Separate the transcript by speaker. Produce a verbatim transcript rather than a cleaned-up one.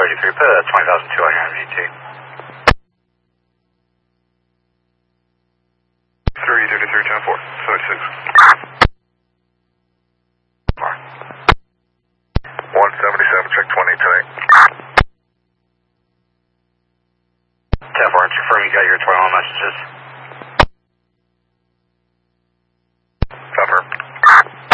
Speaker 1: thirty-three, put uh, twenty thousand two on your M V T.
Speaker 2: three thirty-three, ten four, seventy-six. one seventy-seven, check twenty tonight.
Speaker 1: ten four, confirm you got your twelve messages.